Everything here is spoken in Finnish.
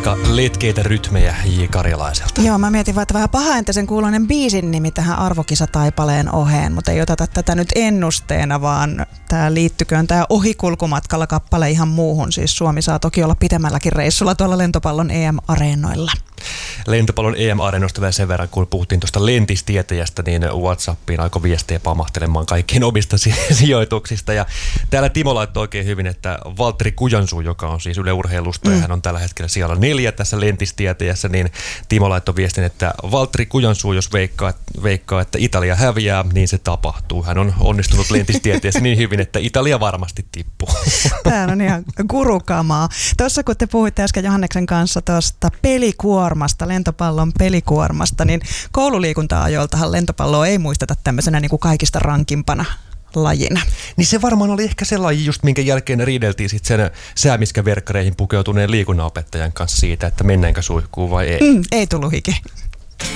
Aika letkeitä rytmejä J. Karjalaiselta. Joo, mä mietin vaan, että vähän pahaenteisen kuuloinen biisin nimi tähän arvokisataipaleen oheen, mutta ei oteta tätä nyt ennusteena, vaan tää liittyköön tää ohikulkumatkalla kappale ihan muuhun. Siis Suomi saa toki olla pitemmälläkin reissulla tuolla lentopallon EM-areenoilla. Lentopallon EM-areenoista vielä sen verran, kun puhuttiin tuosta lentistietäjästä, niin WhatsAppiin alkoi viestejä pamahtelemaan kaikkien omista sijoituksista. Ja täällä Timo laittoi oikein hyvin, että Valtteri Kujansuu, joka on siis Yle Urheilusta ja hän on tällä hetkellä siellä 4 tässä lentistietäjässä, niin Timo laittoi viestin, että Valtteri Kujansuu, jos veikkaa, että Italia häviää, niin se tapahtuu. Hän on onnistunut lentistietäjässä niin hyvin, että Italia varmasti tippuu. Tämä on ihan gurukamaa. Tuossa kun te puhuitte äsken Johanneksen kanssa tuosta pelikuormasta, lentopallon pelikuormasta, niin koululiikunta-ajoiltahan lentopalloa ei muisteta tämmöisenä niin kuin kaikista rankimpana lajina. Niin se varmaan oli ehkä se laji, just minkä jälkeen riideltiin sitten sen säämiskäverkkareihin pukeutuneen liikunnanopettajan kanssa siitä, että mennäänkö suihkuun vai ei. Ei tullut hiki.